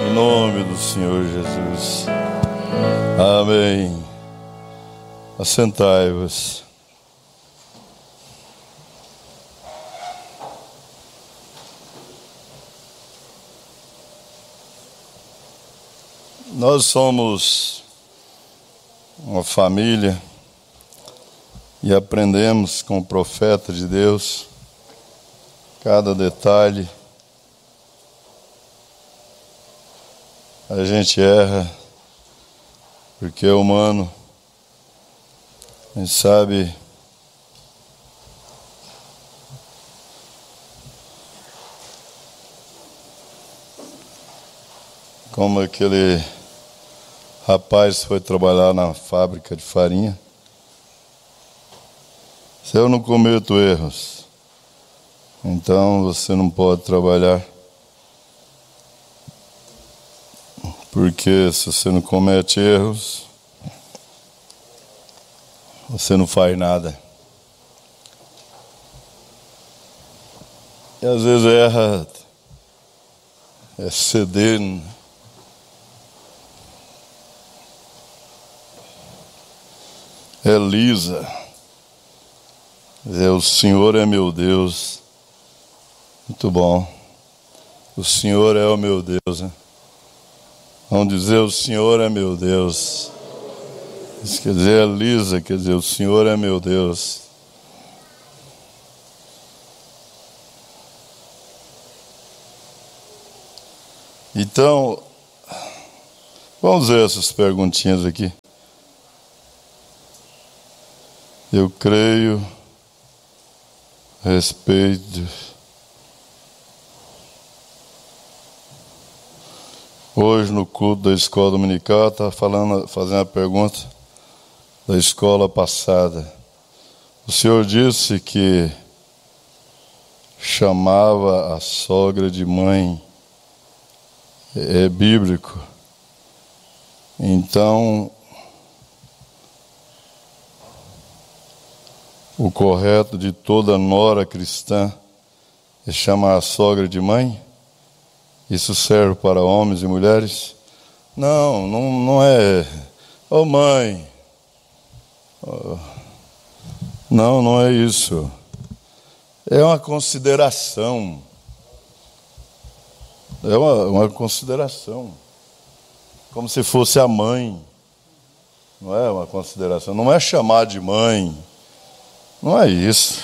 Em nome do Senhor Jesus. Amém. Assentai-vos. Nós somos uma família e aprendemos com o profeta de Deus cada detalhe. A gente erra porque é humano. A gente sabe como aquele rapaz foi trabalhar na fábrica de farinha. Se eu não cometo erros, então você não pode trabalhar. Porque se você não comete erros, você não faz nada. E às vezes erra, é ceder. É lisa. O Senhor é meu Deus. Muito bom. O Senhor é o meu Deus, né? Vamos dizer, o Senhor é meu Deus. Isso quer dizer, é lisa, quer dizer, o Senhor é meu Deus. Então, vamos ver essas perguntinhas aqui. Eu creio, respeito. Hoje no culto da escola dominical, estava fazendo a pergunta da escola passada. O senhor disse que chamava a sogra de mãe. É bíblico. Então, o correto de toda nora cristã é chamar a sogra de mãe? Isso serve para homens e mulheres? Não é. Ô mãe. Não é isso. É uma consideração. É uma consideração. Como se fosse a mãe. Não é uma consideração. Não é chamar de mãe. Não é isso.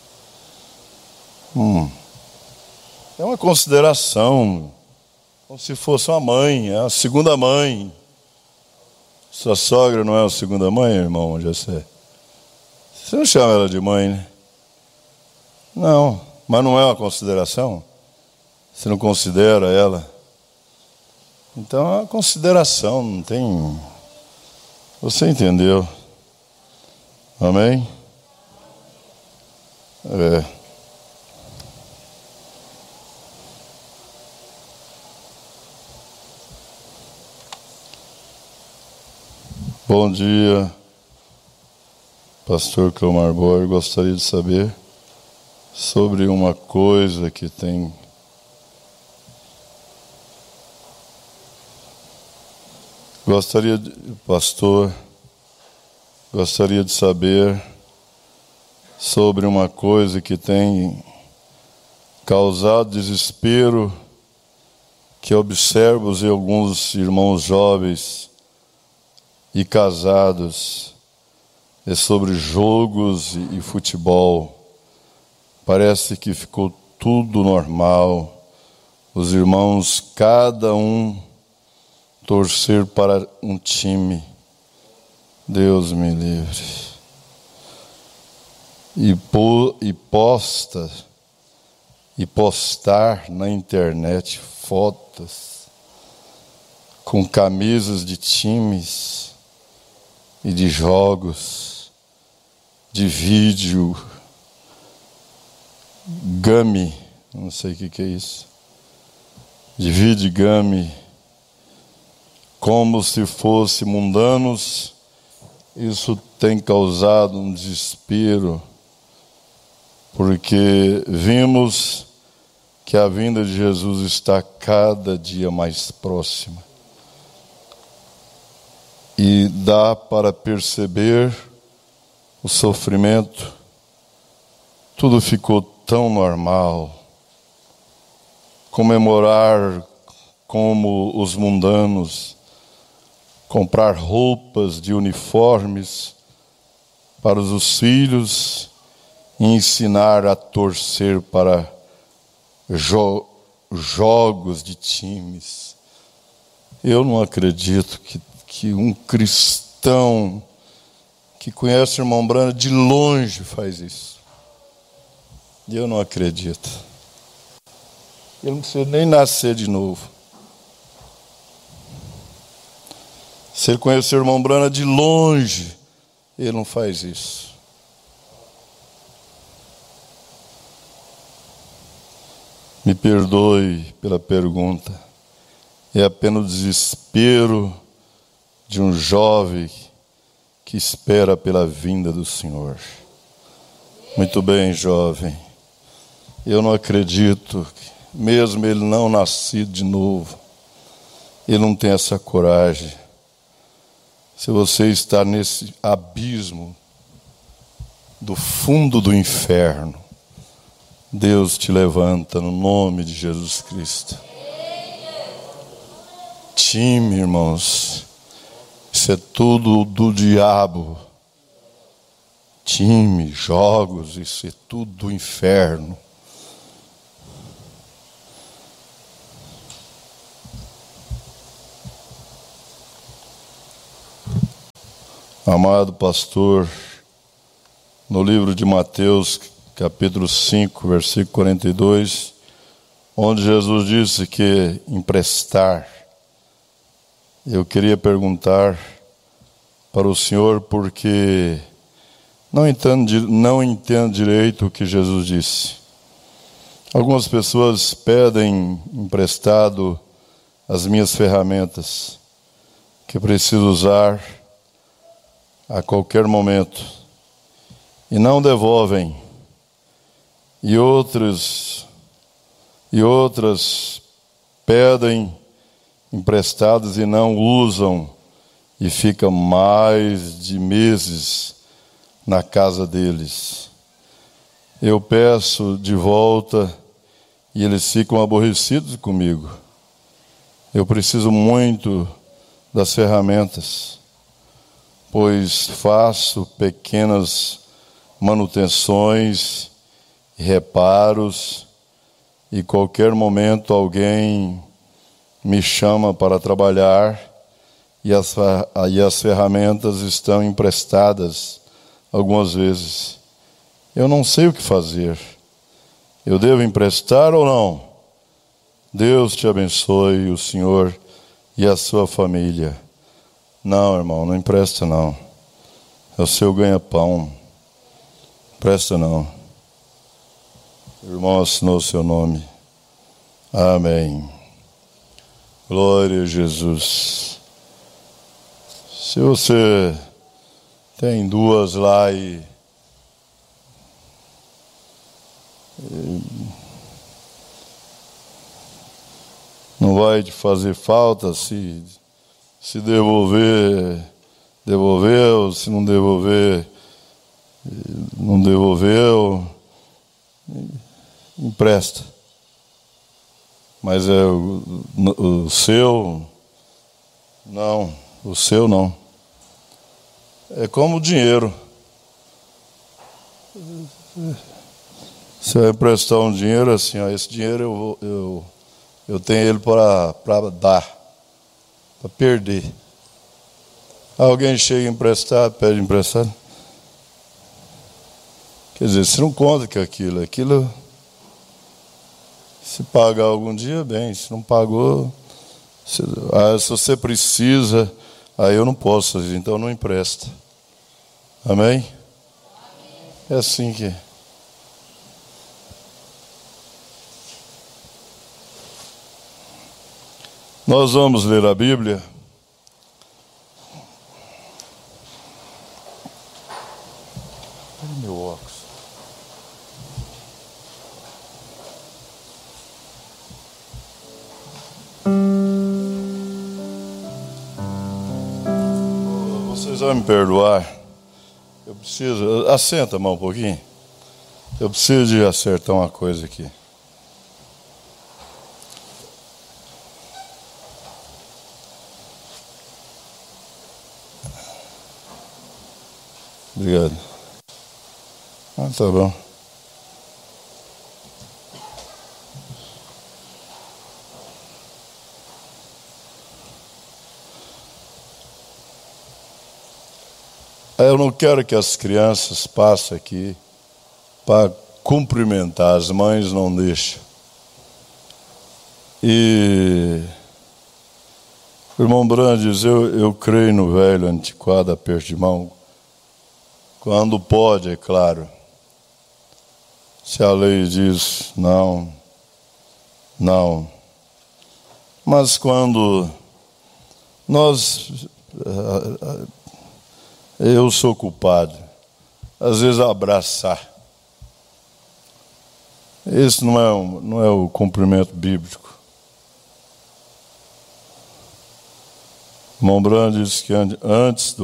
É uma consideração, como se fosse uma mãe, é a segunda mãe. Sua sogra não é a segunda mãe, irmão José? Você não chama ela de mãe, né? Não, mas não é uma consideração? Você não considera ela? Então é uma consideração, não tem... Você entendeu? Amém? Bom dia, pastor Cleomar Borges. Gostaria de saber sobre uma coisa que tem... Gostaria de saber sobre uma coisa que tem causado desespero, que observo em alguns irmãos jovens e casados, é sobre jogos e futebol. Parece que ficou tudo normal. Os irmãos, cada um torcer para um time. Deus me livre. E postar na internet fotos com camisas de times e de jogos, de vídeo, game, não sei o que é isso, de vídeo game, como se fosse mundanos. Isso tem causado um desespero, porque vimos que a vinda de Jesus está cada dia mais próxima. E dá para perceber o sofrimento. Tudo ficou tão normal. Comemorar como os mundanos, comprar roupas de uniformes para os filhos e ensinar a torcer para jogos de times. Eu não acredito que um cristão que conhece o irmão Brana de longe faz isso. E eu não acredito. Ele não precisa nem nascer de novo. Se ele conhecer o irmão Brana de longe, ele não faz isso. Me perdoe pela pergunta. É apenas o desespero de um jovem que espera pela vinda do Senhor. Muito bem, jovem. Eu não acredito, mesmo ele não nascido de novo, ele não tem essa coragem. Se você está nesse abismo do fundo do inferno, Deus te levanta no nome de Jesus Cristo. Time, irmãos, isso é tudo do diabo. Time, jogos, isso é tudo do inferno. Amado pastor, no livro de Mateus, capítulo 5, versículo 42, onde Jesus disse que emprestar, eu queria perguntar para o senhor, porque não entendo direito o que Jesus disse. Algumas pessoas pedem emprestado as minhas ferramentas, que preciso usar a qualquer momento, e não devolvem. E outras pedem emprestados e não usam, e fica mais de meses na casa deles. Eu peço de volta e eles ficam aborrecidos comigo. Eu preciso muito das ferramentas, pois faço pequenas manutenções, reparos, e qualquer momento alguém me chama para trabalhar e as ferramentas estão emprestadas algumas vezes. Eu não sei o que fazer. Eu devo emprestar ou não? Deus te abençoe, o senhor e a sua família. Não, irmão, não empresta não. É o seu ganha-pão. Empresta não. O irmão assinou o seu nome. Amém. Glória a Jesus. Se você tem duas lá e não vai te fazer falta, se devolver, devolveu, se não devolver, não devolveu, empresta. Mas é o seu, não, o seu não. É como o dinheiro. Você vai emprestar um dinheiro assim, ó, esse dinheiro eu tenho ele para dar, para perder. Alguém chega emprestado, pede emprestado. Quer dizer, você não conta que aquilo, se pagar algum dia, bem, se não pagou, se você precisa, aí eu não posso, então não empresta. Amém? É assim que... Nós vamos ler a Bíblia. Olha meu óculos. Vocês vão me perdoar. Eu preciso... Assenta, mão, um pouquinho. Eu preciso de acertar uma coisa aqui. Obrigado. Tá bom. Eu não quero que as crianças passem aqui para cumprimentar. As mães não deixam. E o irmão Brandes, eu creio no velho antiquado aperto de mão. Quando pode, é claro. Se a lei diz não, não. Mas quando eu sou culpado, às vezes abraçar. Esse não é o cumprimento bíblico. O irmão Brandes diz que antes do